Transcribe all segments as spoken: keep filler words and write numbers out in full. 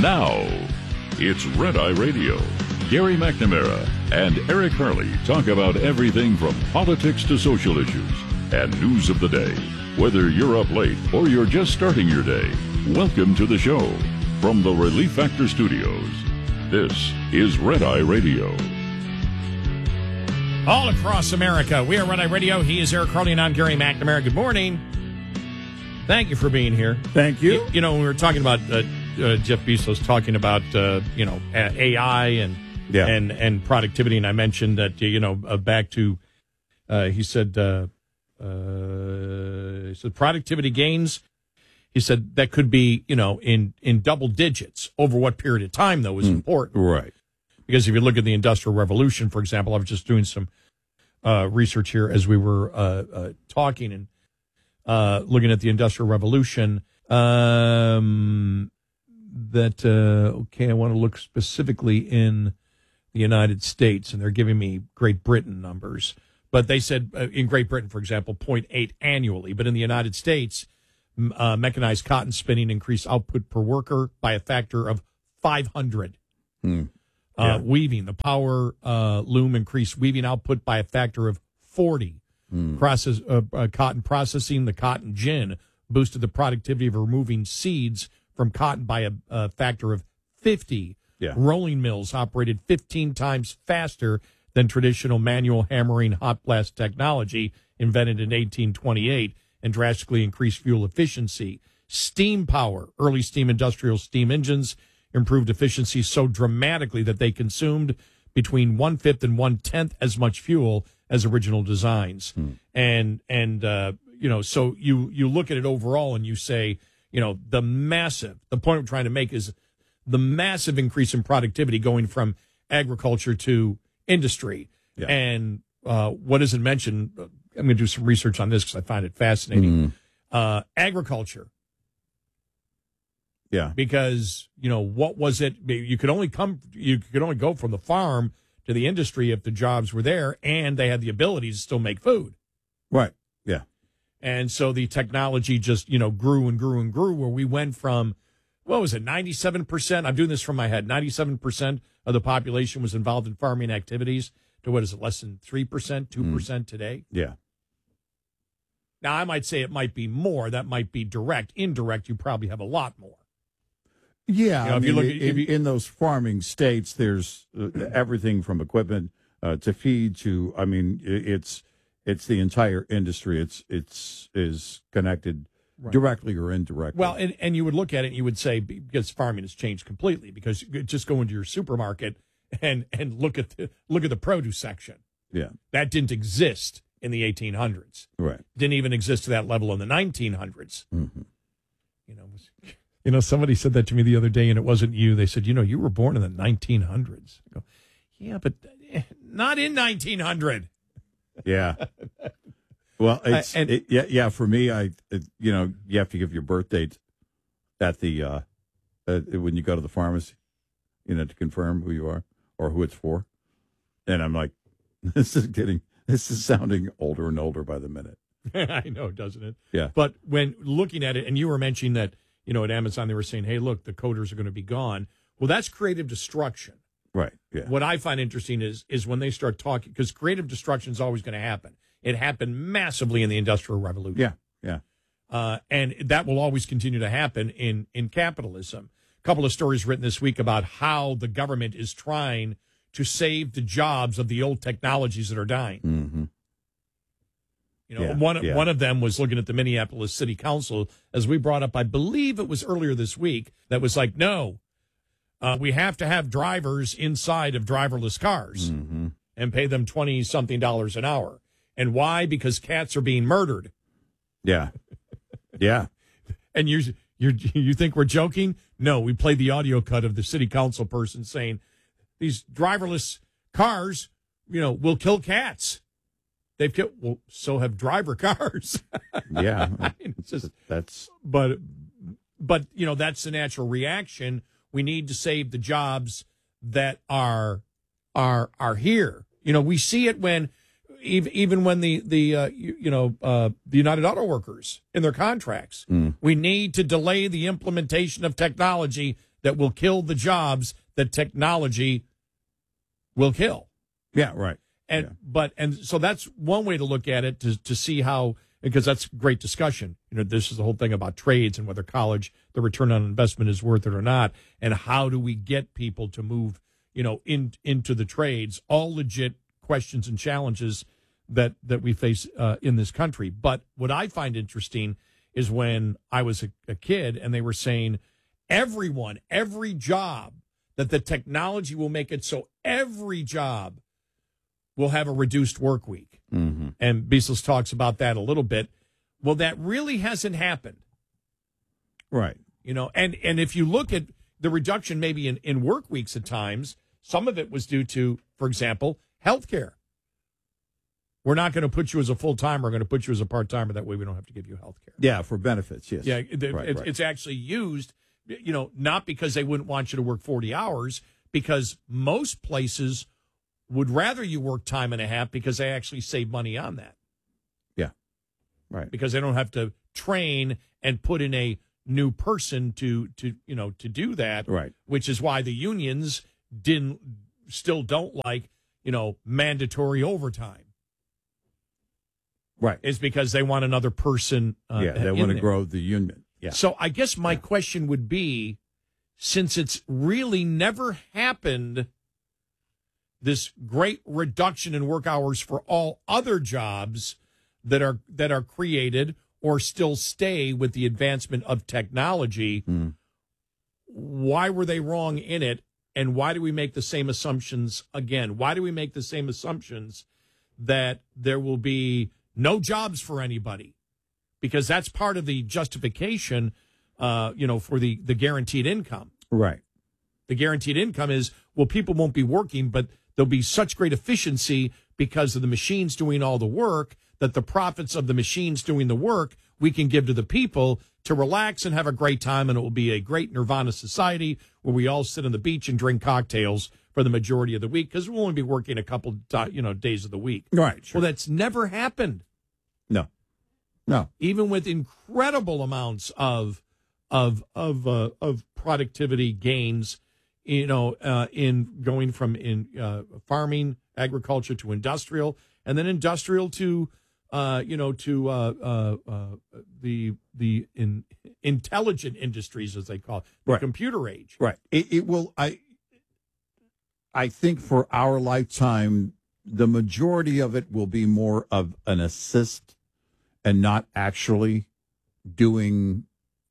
Now, it's Red Eye Radio. Gary McNamara and Eric Harley talk about everything from politics to social issues and news of the day. Whether you're up late or you're just starting your day, welcome to the show. From the Relief Factor Studios, this is Red Eye Radio. All across America, we are Red Eye Radio. He is Eric Harley and I'm Gary McNamara. Good morning. Thank you for being here. Thank you. You, you know, when we were talking about uh, uh, Jeff Bezos talking about, uh, you know, A I and yeah. and and productivity, and I mentioned that, you know, uh, back to, uh, he said, uh, uh, he said productivity gains. He said that could be, you know, in, in double digits. Over what period of time, though, is mm, important. Right. Because if you look at the Industrial Revolution, for example, I was just doing some uh, research here as we were uh, uh, talking and uh, looking at the Industrial Revolution. Um, that, uh, okay, I want to look specifically in the United States, and they're giving me Great Britain numbers. But they said uh, in Great Britain, for example, zero point eight annually. But in the United States, uh, mechanized cotton spinning increased output per worker by a factor of five hundred. Hmm. Uh, yeah. Weaving, the power uh, loom increased weaving output by a factor of forty. Mm. Process, uh, uh, cotton processing, the cotton gin, boosted the productivity of removing seeds from cotton by a, a factor of fifty. Yeah. Rolling mills operated fifteen times faster than traditional manual hammering hot blast technology invented in eighteen twenty-eight and drastically increased fuel efficiency. Steam power, early steam industrial steam engines improved efficiency so dramatically that they consumed between one-fifth and one-tenth as much fuel as original designs. Hmm. And, and uh, you know, so you, you look at it overall and you say, you know, the massive, the point I'm trying to make is the massive increase in productivity going from agriculture to industry. Yeah. And uh, what isn't mentioned, I'm going to do some research on this because I find it fascinating. Mm. Uh, agriculture. Yeah. Because, you know, what was it? You could only come, you could only go from the farm to the industry if the jobs were there and they had the ability to still make food. Right. Yeah. And so the technology just, you know, grew and grew and grew where we went from, what was it, ninety-seven percent? I'm doing this from my head. ninety-seven percent of the population was involved in farming activities to what is it, less than three percent, two percent mm. today? Yeah. Now, I might say it might be more. That might be direct. Indirect, you probably have a lot more. Yeah, you know, I if mean, you look in, at, if you, in those farming states, there's uh, everything from equipment uh, to feed to, I mean, it's it's the entire industry. It's it's is connected right. directly or indirectly. Well, and, and you would look at it and you would say, because farming has changed completely, because you just go into your supermarket and and look at the, look at the produce section. Yeah, that didn't exist in the eighteen hundreds. Right, didn't even exist to that level in the nineteen hundreds. Mm-hmm. You know. It was, You know, somebody said that to me the other day, and it wasn't you. They said, you know, you were born in the nineteen hundreds. I go, yeah, but not in nineteen hundred. Yeah. Well, it's, and, it, yeah, yeah. For me, I, it, you know, you have to give your birth date at the, uh, uh, when you go to the pharmacy, you know, to confirm who you are or who it's for. And I'm like, this is getting, this is sounding older and older by the minute. I know, doesn't it? Yeah. But when looking at it, and you were mentioning that, you know, at Amazon, they were saying, hey, look, the coders are going to be gone. Well, that's creative destruction. Right. Yeah. What I find interesting is is when they start talking, because creative destruction is always going to happen. It happened massively in the Industrial Revolution. Yeah. Yeah. Uh, and that will always continue to happen in, in capitalism. A couple of stories written this week about how the government is trying to save the jobs of the old technologies that are dying. Mm-hmm. You know, yeah, one yeah. one of them was looking at the Minneapolis City Council, as we brought up, I believe it was earlier this week, that was like, no, uh, we have to have drivers inside of driverless cars mm-hmm. and pay them twenty-something dollars an hour. And why? Because cats are being murdered. Yeah. Yeah. And you you you think we're joking? No, we played the audio cut of the city council person saying these driverless cars, you know, will kill cats. They've killed, well, so have driver cars. Yeah. I mean, it's just, that's, but, but, you know, that's the natural reaction. We need to save the jobs that are, are, are here. You know, we see it when, even, even when the, the, uh, you, you know, uh, the United Auto Workers in their contracts, mm. we need to delay the implementation of technology that will kill the jobs that technology will kill. Yeah, right. And yeah. but and so that's one way to look at it to to see how, because that's great discussion. You know, this is the whole thing about trades and whether college, the return on investment is worth it or not, and how do we get people to move, you know, in into the trades. All legit questions and challenges that that we face uh, in this country. But what I find interesting is when I was a, a kid and they were saying everyone, every job, that the technology will make it so every job will have a reduced work week. Mm-hmm. And Beasless talks about that a little bit. Well, that really hasn't happened. Right. You know, and, and if you look at the reduction maybe in, in work weeks at times, some of it was due to, for example, health care. We're not going to put you as a full-timer. We're going to put you as a part-timer. That way we don't have to give you health care. Yeah, for benefits, yes. Yeah, it, right, it, right. it's actually used, you know, not because they wouldn't want you to work forty hours, because most places would rather you work time and a half because they actually save money on that. Yeah, right. Because they don't have to train and put in a new person to, to you know, to do that. Right. Which is why the unions didn't, still don't like, you know, mandatory overtime. Right. Is because they want another person. Uh, yeah, they want to there. grow the union. Yeah. So I guess my yeah. question would be, since it's really never happened, this great reduction in work hours for all other jobs that are that are created or still stay with the advancement of technology, mm. why were they wrong in it? And why do we make the same assumptions again? Why do we make the same assumptions that there will be no jobs for anybody? Because that's part of the justification, uh, you know, for the, the guaranteed income. Right. The guaranteed income is, well, people won't be working, but there'll be such great efficiency because of the machines doing all the work that the profits of the machines doing the work we can give to the people to relax and have a great time, and it will be a great nirvana society where we all sit on the beach and drink cocktails for the majority of the week because we'll only be working a couple, you know, days of the week. Right. Sure. Well, that's never happened. No. No. Even with incredible amounts of of of uh, of productivity gains, you know, uh, in going from in uh, farming, agriculture to industrial, and then industrial to uh, you know to uh, uh, uh, the the in, intelligent industries, as they call it, the right. computer age. Right. It, it will. I. I think for our lifetime, the majority of it will be more of an assist and not actually doing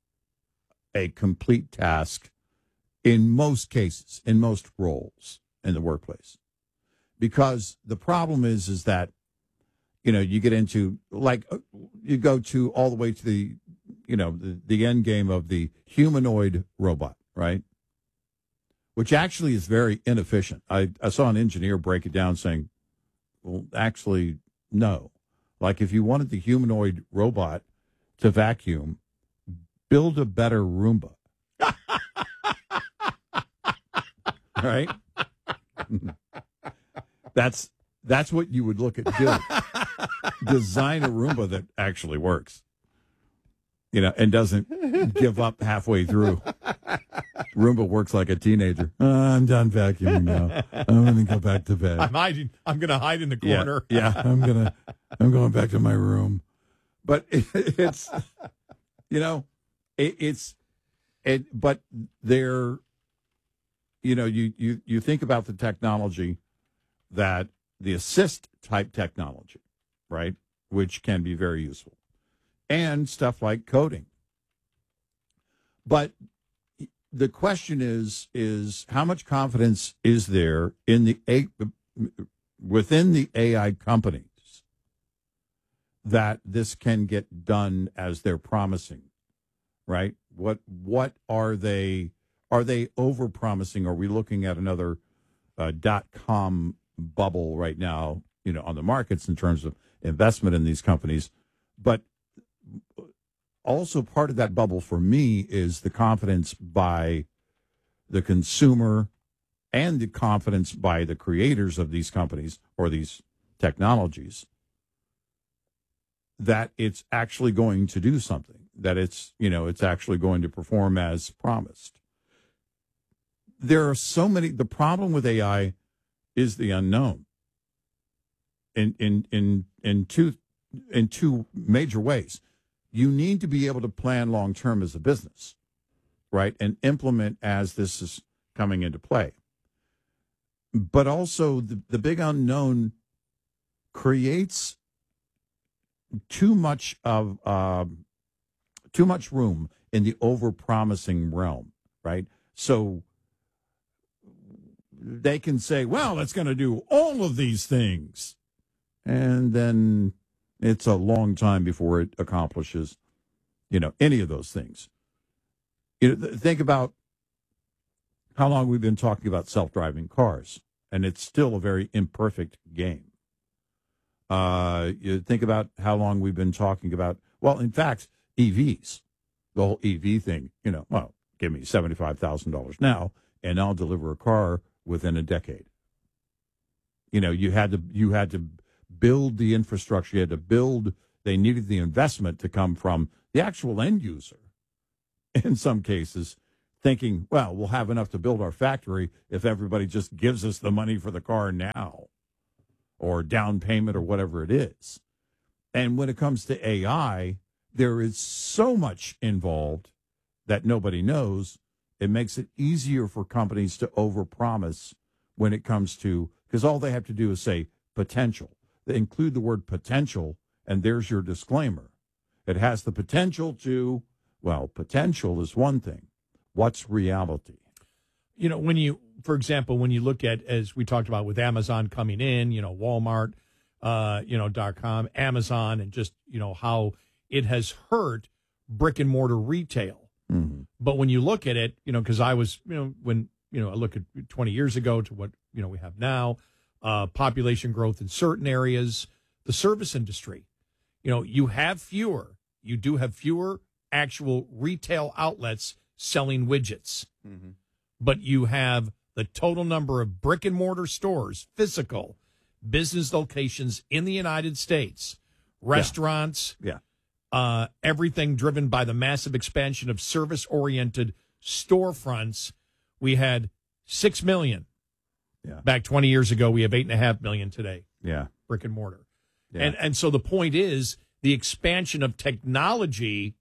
a complete task in most cases, in most roles in the workplace. Because the problem is, is that, you know, you get into, like, you go to all the way to the, you know, the, the end game of the humanoid robot, right? Which actually is very inefficient. I, I saw an engineer break it down saying, well, actually, no. Like, if you wanted the humanoid robot to vacuum, build a better Roomba. Right? That's that's what you would look at doing. Design a Roomba that actually works. You know, and doesn't give up halfway through. Roomba works like a teenager. Uh, I'm done vacuuming now. I'm going to go back to bed. I'm hiding. I'm going to hide in the corner. Yeah, yeah I'm gonna. I'm going back to my room. But it, it's, you know, it, it's, it. But they're, you know, you you you think about the technology, that the assist type technology, right, which can be very useful, and stuff like coding. But the question is, is how much confidence is there in the A, within the A I companies that this can get done as they're promising, right? What what are they? Are they over promising? Are we looking at another uh, dot com bubble right now? You know, on the markets in terms of investment in these companies, but also part of that bubble for me is the confidence by the consumer and the confidence by the creators of these companies or these technologies that it's actually going to do something, that it's, you know, it's actually going to perform as promised. there are so many. The problem with A I is the unknown. In in in in two in two major ways, you need to be able to plan long term as a business, right, and implement as this is coming into play. But also, the, the big unknown creates too much of uh, too much room in the over-promising realm, right? So they can say, well, it's going to do all of these things. And then it's a long time before it accomplishes, you know, any of those things. You know, think about how long we've been talking about self-driving cars, and it's still a very imperfect game. Uh, you think about how long we've been talking about, well, in fact, E Vs, the whole E V thing, you know, well, give me seventy-five thousand dollars now, and I'll deliver a car within a decade. You know, you had to, you had to build the infrastructure, you had to build, they needed the investment to come from the actual end user, in some cases, thinking, well, we'll have enough to build our factory if everybody just gives us the money for the car now, or down payment, or whatever it is. And when it comes to A I, there is so much involved that nobody knows. It makes it easier for companies to overpromise when it comes to, because all they have to do is say potential. They include the word potential, and there's your disclaimer. It has the potential to, well, potential is one thing. What's reality? You know, when you, for example, when you look at, as we talked about with Amazon coming in, you know, Walmart, uh, you know, dot com, Amazon, and just, you know, how it has hurt brick and mortar retail. Mm-hmm. But when you look at it, you know, because I was, you know, when, you know, I look at twenty years ago to what, you know, we have now, uh, population growth in certain areas, the service industry, you know, you have fewer, you do have fewer actual retail outlets selling widgets. Mm-hmm. But you have the total number of brick and mortar stores, physical business locations in the United States, restaurants, yeah. Uh, everything driven by the massive expansion of service-oriented storefronts. We had six million yeah. back twenty years ago. We have eight and a half million today. Yeah, brick and mortar. Yeah. And and so the point is, the expansion of technology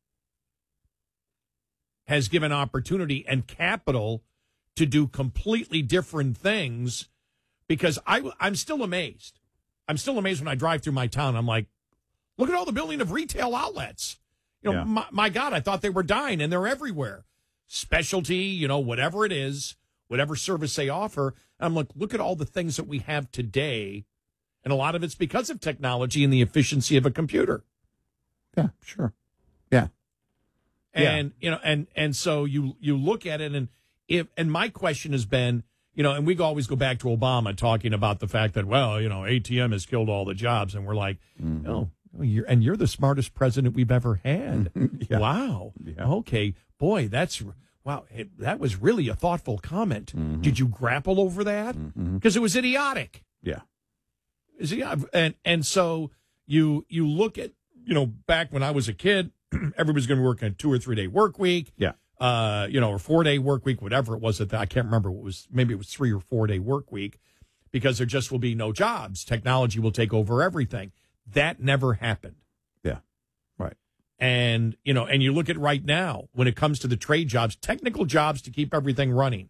has given opportunity and capital to do completely different things, because I, I'm still amazed. I'm still amazed when I drive through my town. I'm like, look at all the building of retail outlets. You know, Yeah. my, my God, I thought they were dying, and they're everywhere. Specialty, you know, whatever it is, whatever service they offer. I'm like, look at all the things that we have today, and a lot of it's because of technology and the efficiency of a computer. Yeah, sure. Yeah. And, you know, and, and so you, you look at it, and if, and my question has been, you know, and we always go back to Obama talking about the fact that, well, you know, A T M has killed all the jobs. And we're like, Mm-hmm. oh, you're, and you're the smartest president we've ever had. Yeah. Wow. Yeah. Okay. Boy, that's, wow. It, that was really a thoughtful comment. Mhm. Did you grapple over that? Mhm. Because it was idiotic. Yeah. Is it, and, and so you, you look at, you know, back when I was a kid, everybody's going to work a two or three day work week. Yeah. Uh, you know, or four day work week, whatever it was at that. I can't remember what it was. Maybe it was three or four day work week, because there just will be no jobs. Technology will take over everything. That never happened. Yeah. Right. And, you know, and you look at right now, when it comes to the trade jobs, technical jobs to keep everything running,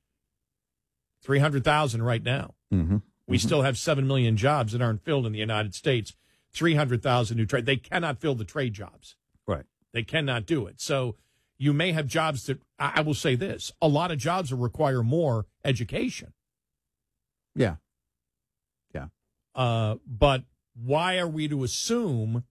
three hundred thousand right now. Mm-hmm. We mm-hmm. still have seven million jobs that aren't filled in the United States, three hundred thousand new trade. They cannot fill the trade jobs. Right. They cannot do it. So you may have jobs that, I I will say this, a lot of jobs will require more education. Yeah. Yeah. Uh, but why are we to assume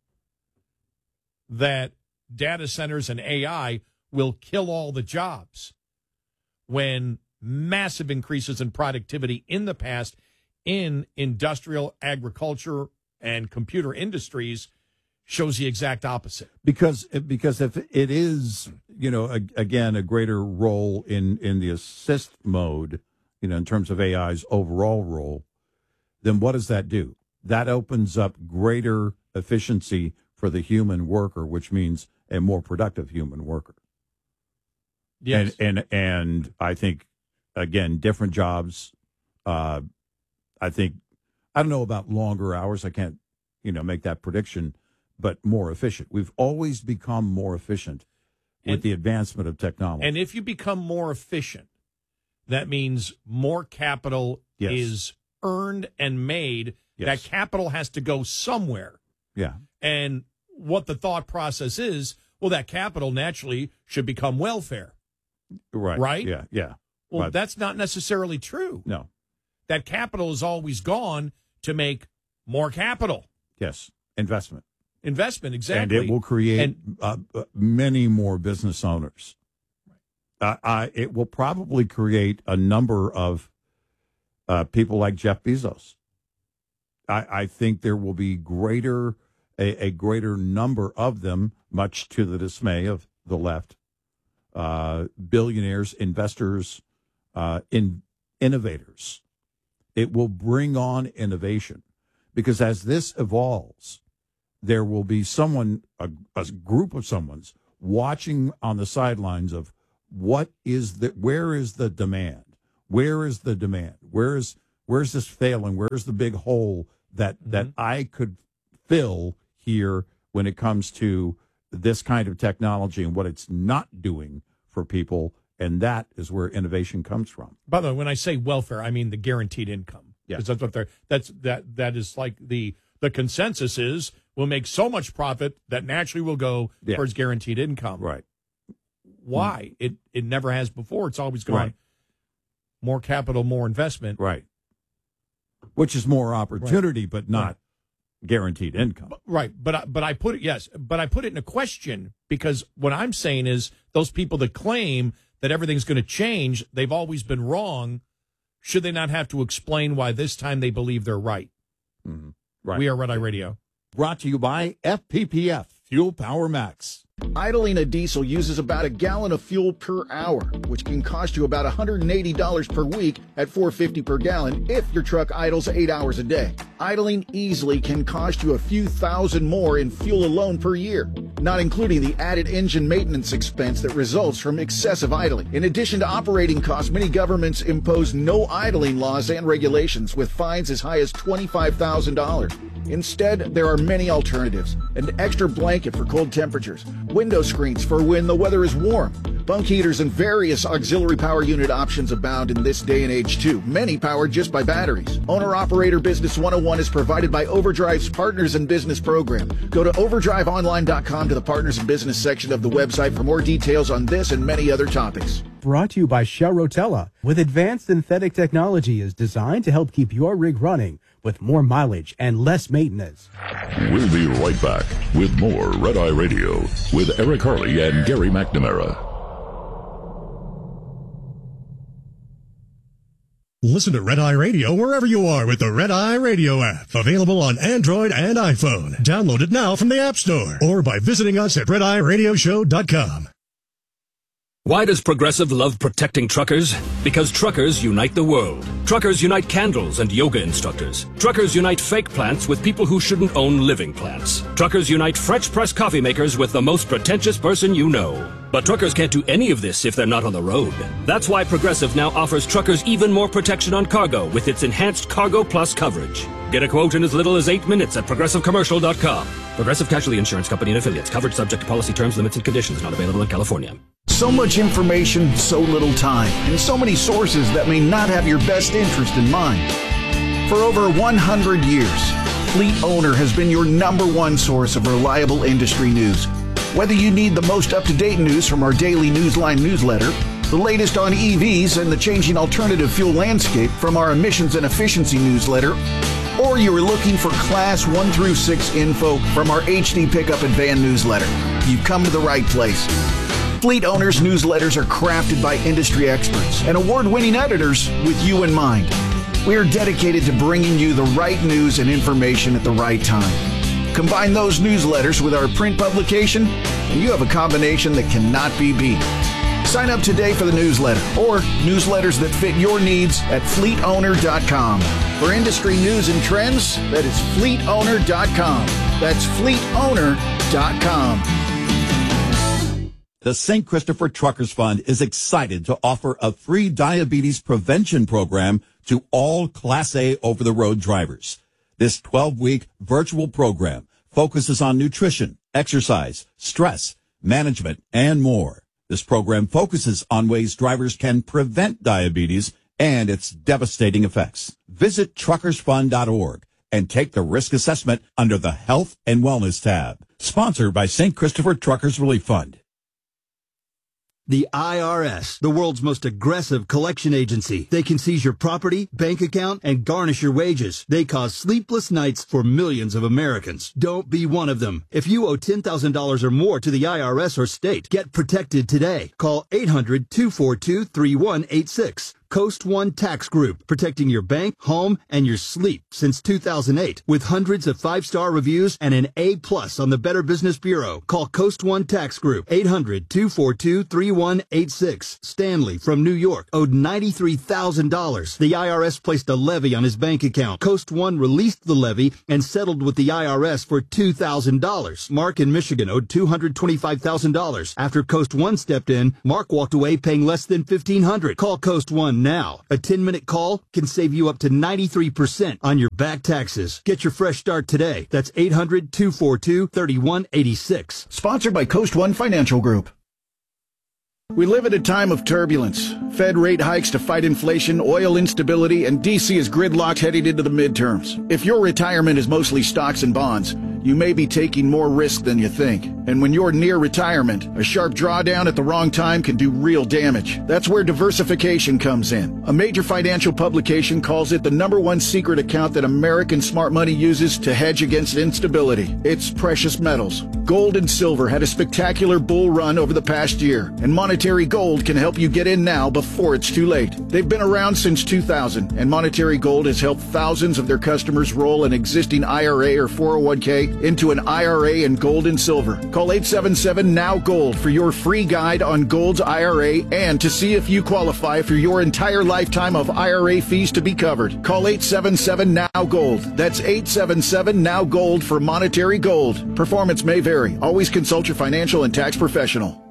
that data centers and A I will kill all the jobs when massive increases in productivity in the past in industrial, agriculture, and computer industries shows the exact opposite? Because because if it is, you know, a, again, a greater role in, in the assist mode, you know, in terms of A I's overall role, then what does that do? That opens up greater efficiency for the human worker, which means a more productive human worker. Yes. And and and I think again, different jobs. Uh, I think, I don't know about longer hours. I can't, you know, make that prediction, but more efficient. We've always become more efficient with and, the advancement of technology. And if you become more efficient, that means more capital yes. is earned and made. Yes. That capital has to go somewhere. Yeah. And what the thought process is, well, that capital naturally should become welfare. Right. Right? Yeah, yeah. Well, but, that's not necessarily true. No. That capital is always gone to make more capital. Yes. Investment. Investment, exactly. And it will create and, uh, uh, many more business owners. Uh, I, it will probably create a number of uh, people like Jeff Bezos. I, I think there will be greater a, a greater number of them, much to the dismay of the left, uh, billionaires, investors, uh, in innovators. It will bring on innovation because as this evolves, there will be someone, a, a group of someone's watching on the sidelines of what is the, where is the demand? Where is the demand? Where is, where's this failing? Where's the big hole that, mm-hmm. that I could fill here when it comes to this kind of technology and what it's not doing for people? And that is where innovation comes from. By the way, when I say welfare, I mean the guaranteed income. Yeah. Because that's what they're, that's, that, that is like the, the consensus is we'll make so much profit that naturally will go yeah. towards guaranteed income. Right. Why? Mm. It, it never has before. It's always gone right. more capital, more investment. Right. Which is more opportunity, right. but not right. guaranteed income. Right. But I, but I put it, yes, but I put it in a question because what I'm saying is those people that claim that everything's going to change, they've always been wrong. Should they not have to explain why this time they believe they're right? Mm-hmm. Right. We are Red Eye Radio. Brought to you by F P P F, Fuel Power Max. Idling a diesel uses about a gallon of fuel per hour, which can cost you about one hundred eighty dollars per week at four dollars and fifty cents per gallon if your truck idles eight hours a day. Idling easily can cost you a few thousand more in fuel alone per year, not including the added engine maintenance expense that results from excessive idling. In addition to operating costs, many governments impose no idling laws and regulations with fines as high as twenty-five thousand dollars. Instead, there are many alternatives. An extra blanket for cold temperatures, window screens for when the weather is warm, bunk heaters, and various auxiliary power unit options abound in this day and age too, many powered just by batteries. Owner-Operator Business one oh one is provided by Overdrive's Partners in Business program. Go to overdrive online dot com to the Partners in Business section of the website for more details on this and many other topics. Brought to you by Shell Rotella, with advanced synthetic technology is designed to help keep your rig running with more mileage and less maintenance. We'll be right back with more Red Eye Radio with Eric Harley and Gary McNamara. Listen to Red Eye Radio wherever you are with the Red Eye Radio app. Available on Android and iPhone. Download it now from the App Store or by visiting us at red eye radio show dot com. Why does Progressive love protecting truckers? Because truckers unite the world. Truckers unite candles and yoga instructors. Truckers unite fake plants with people who shouldn't own living plants. Truckers unite French press coffee makers with the most pretentious person you know. But truckers can't do any of this if they're not on the road. That's why Progressive now offers truckers even more protection on cargo with its enhanced Cargo Plus coverage. Get a quote in as little as eight minutes at progressive commercial dot com. Progressive Casualty Insurance Company and Affiliates. Coverage subject to policy terms, limits, and conditions. Not available in California. So much information, so little time, and so many sources that may not have your best interest in mind. For over one hundred years, Fleet Owner has been your number one source of reliable industry news. Whether you need the most up-to-date news from our daily Newsline newsletter, the latest on E Vs and the changing alternative fuel landscape from our emissions and efficiency newsletter, or you are looking for Class one through six info from our H D Pickup and Van newsletter, you've come to the right place. Fleet Owners newsletters are crafted by industry experts and award-winning editors with you in mind. We are dedicated to bringing you the right news and information at the right time. Combine those newsletters with our print publication, and you have a combination that cannot be beat. Sign up today for the newsletter or newsletters that fit your needs at fleet owner dot com. For industry news and trends, that is fleet owner dot com. That's fleet owner dot com. The Saint Christopher Truckers Fund is excited to offer a free diabetes prevention program to all Class A over-the-road drivers. This twelve-week virtual program focuses on nutrition, exercise, stress, management, and more. This program focuses on ways drivers can prevent diabetes and its devastating effects. Visit truckers fund dot org and take the risk assessment under the Health and Wellness tab. Sponsored by Saint Christopher Truckers Relief Fund. The I R S, the world's most aggressive collection agency. They can seize your property, bank account, and garnish your wages. They cause sleepless nights for millions of Americans. Don't be one of them. If you owe ten thousand dollars or more to the I R S or state, get protected today. Call eight hundred, two four two, three one eight six. Coast One Tax Group, protecting your bank, home, and your sleep since two thousand eight. With hundreds of five-star reviews and an A plus on the Better Business Bureau. Call Coast One Tax Group, eight hundred, two four two, three one eight six. Stanley from New York owed ninety-three thousand dollars. The I R S placed a levy on his bank account. Coast One released the levy and settled with the I R S for two thousand dollars. Mark in Michigan owed two hundred twenty-five thousand dollars. After Coast One stepped in, Mark walked away paying less than fifteen hundred dollars. Call Coast One now. A ten-minute call can save you up to ninety-three percent on your back taxes. Get your fresh start today. That's eight hundred, two four two, three one eight six. Sponsored by Coast One Financial Group. We live at a time of turbulence. Fed rate hikes to fight inflation, oil instability, and D C is gridlocked heading into the midterms. If your retirement is mostly stocks and bonds, you may be taking more risk than you think. And when you're near retirement, a sharp drawdown at the wrong time can do real damage. That's where diversification comes in. A major financial publication calls it the number one secret account that American smart money uses to hedge against instability. It's precious metals. Gold and silver had a spectacular bull run over the past year, and Monetary Gold can help you get in now before it's too late. They've been around since two thousand, and Monetary Gold has helped thousands of their customers roll an existing I R A or four oh one k into an I R A in gold and silver. Call eight seven seven, N O W Gold for your free guide on Gold's I R A and to see if you qualify for your entire lifetime of I R A fees to be covered. Call eight seven seven, N O W Gold. That's eight seven seven, N O W Gold for Monetary Gold. Performance may vary. Always consult your financial and tax professional.